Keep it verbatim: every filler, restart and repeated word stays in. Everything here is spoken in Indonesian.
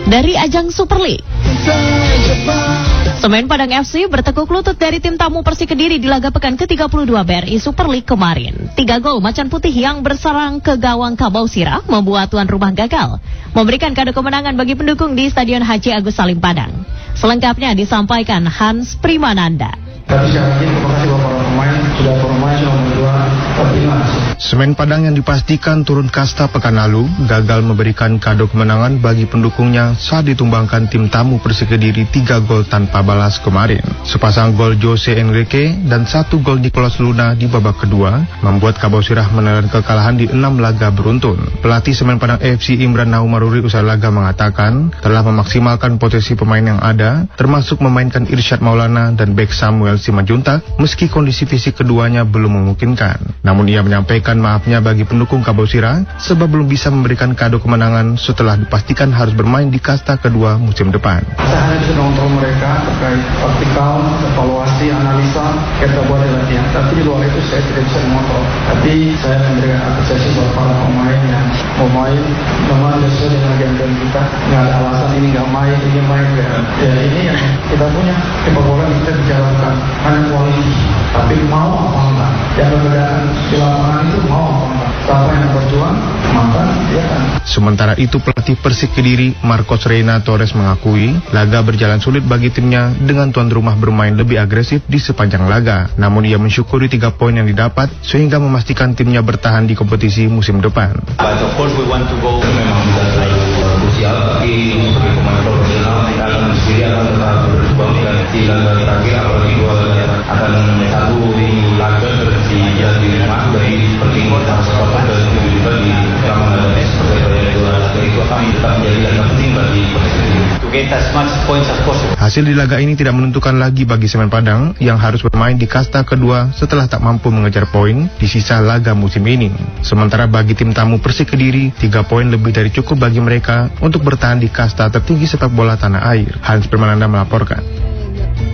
dari ajang Super League. Semen Padang F C bertekuk lutut dari tim tamu Persik Kediri di laga pekan ke tiga puluh dua B R I Super League kemarin. Tiga gol Macan Putih yang berserang ke gawang Kabau Sirah membuat tuan rumah gagal memberikan kado kemenangan bagi pendukung di Stadion Haji Agus Salim Padang. Selengkapnya disampaikan Hans Primananda. Tapi sekali lagi terima kasih buat para pemain sudah bermain nomor dua pertimbangan. Semen Padang yang dipastikan turun kasta pekan lalu gagal memberikan kado kemenangan bagi pendukungnya saat ditumbangkan tim tamu Persik Kediri tiga gol tanpa balas kemarin. Sepasang gol Jose Enrique dan satu gol Nicholas Luna di babak kedua membuat Kabau Sirah menelan kekalahan di enam laga beruntun. Pelatih Semen Padang F C Imran Naumaruri usai laga mengatakan telah memaksimalkan potensi pemain yang ada, termasuk memainkan Irsyad Maulana dan bek Samuel Simanjuntak meski kondisi fisik keduanya belum memungkinkan. Namun ia menyampaikan maafnya bagi pendukung Kabau Sirah sebab belum bisa memberikan kado kemenangan setelah dipastikan harus bermain di kasta kedua musim depan. Saya hanya bisa mengontrol mereka terkait taktikal, evaluasi, analisa, kita buat di latihan. Tapi di luar itu saya tidak bisa mengontrol. Tapi saya memberikan apresiasi buat para pemain yang mau main, memang sesuai dengan game kita. Nggak ada alasan ini nggak main, ini main ya. Ya ini yang kita punya sepak bola yang kita dijalankan. Hanya kualitas, tapi mau apa enggak? Yang membedakan di lapangan itu mau apa enggak? Siapa yang berjuang, maka dia kan. Sementara itu pelatih Persik Kediri Marcos Reina Torres mengakui laga berjalan sulit bagi timnya dengan tuan rumah bermain lebih agresif di sepanjang laga. Namun ia mensyukuri tiga poin yang didapat sehingga memastikan timnya bertahan di kompetisi musim depan. But of course we want to go. Memang sudah terlalu krusial, tapi sebagai pemain profesional kita akan sendiri akan tetap berjuang dan di laga terakhir apalagi dua laga akan satu di laga seperti ya di rumah dari seperti kita sepakat dan juga di Ramadan seperti dua laga itu akan tetap menjadi laga penting bagi Persik to get as much points as possible. Hasil di laga ini tidak menentukan lagi bagi Semen Padang yang harus bermain di kasta kedua setelah tak mampu mengejar poin di sisa laga musim ini. Sementara bagi tim tamu Persik Kediri, tiga poin lebih dari cukup bagi mereka untuk bertahan di kasta tertinggi sepak bola tanah air. Hans Primananda melaporkan.